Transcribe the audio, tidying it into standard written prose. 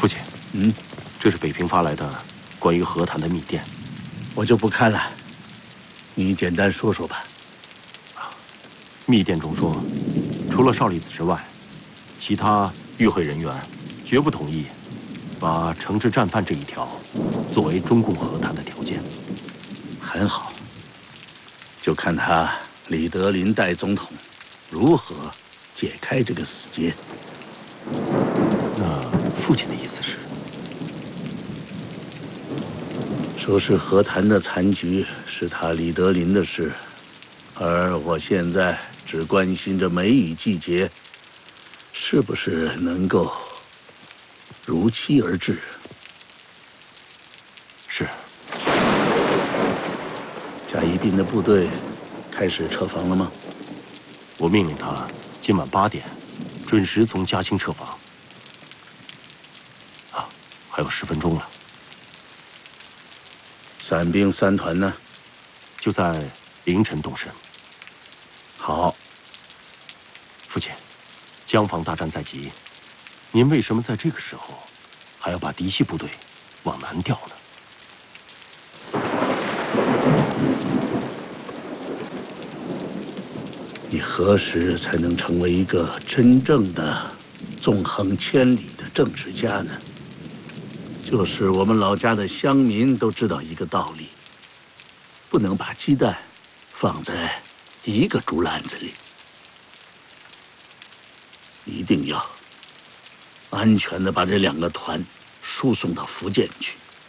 父亲，这是北平发来的关于和谈的密电， 我就不看了，你简单说说吧。 密电中说，除了少利子之外，其他与会人员绝不同意把惩治战犯这一条作为中共和谈的条件。 很好，就看他李德林代总统如何解开这个死结。 那父亲的意思是？ 说是和谈的残局是他李德林的事，而我现在只关心着梅雨季节是不是能够如期而至。 是。 甲乙丙的部队开始撤防了吗？ 我命令他今晚8点准时从嘉兴撤防。啊，还有10分钟了。 散兵3团呢？ 就在凌晨动身。 好。 父亲，江防大战在即，您为什么在这个时候还要把嫡系部队往南调呢？ 你何时才能成为一个真正的纵横千里的政治家呢？就是我们老家的乡民都知道一个道理：不能把鸡蛋放在一个竹篮子里，一定要安全地把这2个团输送到福建去。